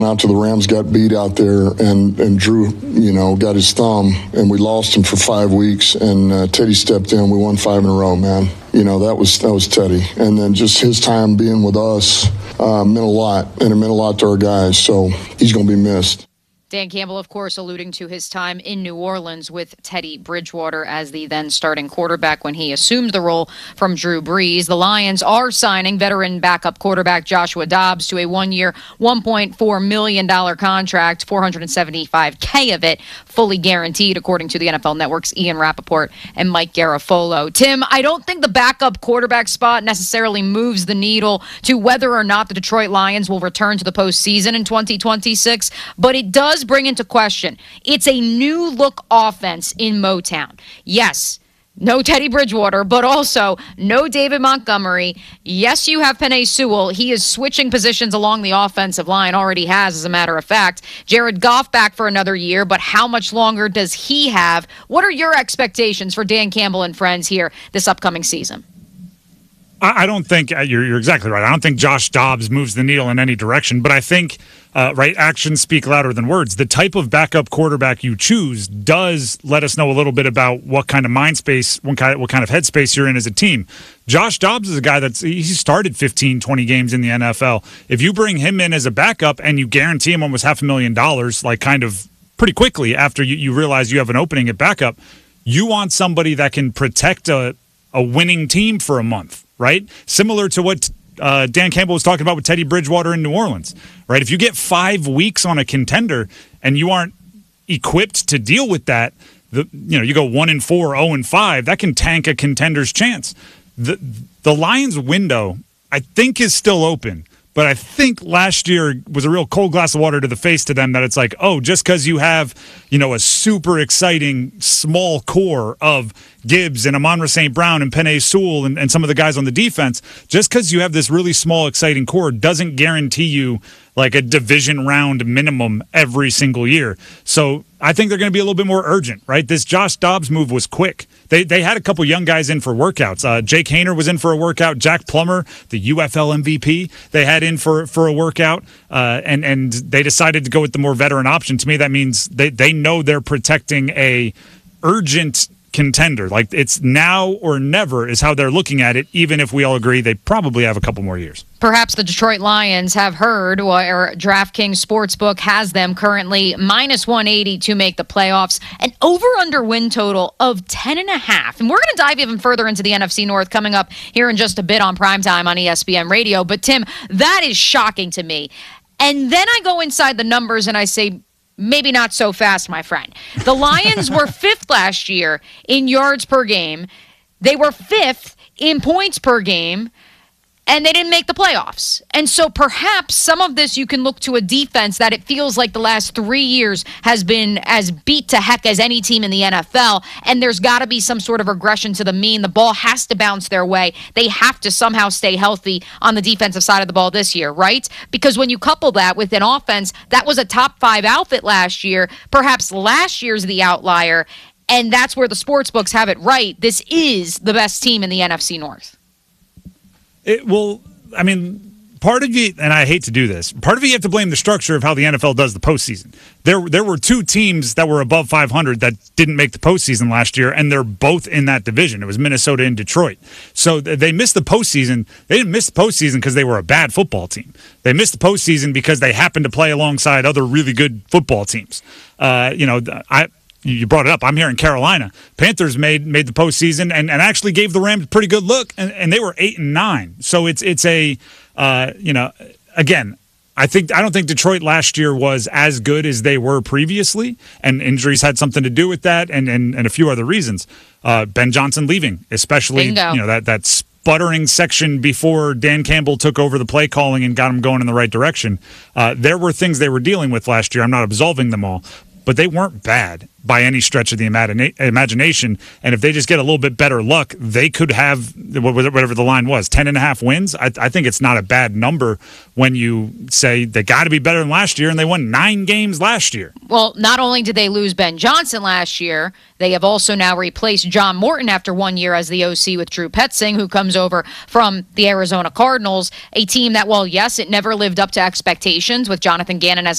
Out to the Rams, got beat out there, and Drew, got his thumb, and we lost him for 5 weeks. And Teddy stepped in. We won 5 in a row, man. That was Teddy. And then just his time being with us meant a lot, and it meant a lot to our guys. So he's going to be missed. Dan Campbell, of course, alluding to his time in New Orleans with Teddy Bridgewater as the then starting quarterback when he assumed the role from Drew Brees. The Lions are signing veteran backup quarterback Joshua Dobbs to a 1-year, $1.4 million contract, $475K of it fully guaranteed, according to the NFL Network's Ian Rappaport and Mike Garafolo. Tim, I don't think the backup quarterback spot necessarily moves the needle to whether or not the Detroit Lions will return to the postseason in 2026, but it does bring into question. It's a new look offense in Motown. Yes, no Teddy Bridgewater, but also no David Montgomery. Yes, you have Penei Sewell. He is switching positions along the offensive line, already has, as a matter of fact. Jared Goff back for another year, but how much longer does he have? What are your expectations for Dan Campbell and friends here this upcoming season? I don't think you're exactly right. I don't think Josh Dobbs moves the needle in any direction, but I think actions speak louder than words. The type of backup quarterback you choose does let us know a little bit about what kind of mind space, what kind of headspace you're in as a team. Josh Dobbs is a guy he started 15, 20 games in the NFL. If you bring him in as a backup and you guarantee him almost $500,000, like kind of pretty quickly after you realize you have an opening at backup, you want somebody that can protect a winning team for a month. Right? Similar to what Dan Campbell was talking about with Teddy Bridgewater in New Orleans. Right? If you get 5 weeks on a contender and you aren't equipped to deal with that, you go 1-4, 0-5, that can tank a contender's chance. The Lions' window, I think, is still open. But I think last year was a real cold glass of water to the face to them that it's like, oh, just because you have, a super exciting small core of Gibbs and Amon-Ra St. Brown and Penei Sewell and some of the guys on the defense, just because you have this really small, exciting core doesn't guarantee you like a division round minimum every single year. So I think they're going to be a little bit more urgent, right? This Josh Dobbs move was quick. They had a couple young guys in for workouts. Jake Haener was in for a workout. Jack Plummer, the UFL MVP, they had in for a workout, and they decided to go with the more veteran option. To me, that means they know they're protecting a urgent contender. Like, it's now or never is how they're looking at it, even if we all agree they probably have a couple more years. Perhaps the Detroit Lions have heard, or DraftKings Sportsbook has them currently -180 to make the playoffs, an over-under win total of 10.5. And we're going to dive even further into the NFC North coming up here in just a bit on Primetime on ESPN Radio. But, Tim, that is shocking to me. And then I go inside the numbers and I say, maybe not so fast, my friend. The Lions were 5th last year in yards per game. They were 5th in points per game, and they didn't make the playoffs. And so perhaps some of this you can look to a defense that it feels like the last 3 years has been as beat to heck as any team in the NFL, and there's got to be some sort of regression to the mean. The ball has to bounce their way. They have to somehow stay healthy on the defensive side of the ball this year, right? Because when you couple that with an offense that was a top 5 outfit last year, perhaps last year's the outlier, and that's where the sports books have it right. This is the best team in the NFC North. Part of you, and I hate to do this, part of you have to blame the structure of how the NFL does the postseason. There were 2 teams that were above 500 that didn't make the postseason last year, and they're both in that division. It was Minnesota and Detroit. So they missed the postseason. They didn't miss the postseason because they were a bad football team. They missed the postseason because they happened to play alongside other really good football teams. You brought it up. I'm here in Carolina. Panthers made the postseason and actually gave the Rams a pretty good look, and they were 8-9. So it's a again, I don't think Detroit last year was as good as they were previously, and injuries had something to do with that, and a few other reasons. Ben Johnson leaving, especially that sputtering section before Dan Campbell took over the play calling and got them going in the right direction. There were things they were dealing with last year. I'm not absolving them all. but they weren't bad by any stretch of the imagination. And if they just get a little bit better luck, they could have whatever the line was, 10.5 wins. I think it's not a bad number when you say they got to be better than last year, and they won 9 games last year. Well, not only did they lose Ben Johnson last year, they have also now replaced John Morton after 1 year as the OC with Drew Petzing, who comes over from the Arizona Cardinals, a team that, well, yes, it never lived up to expectations with Jonathan Gannon as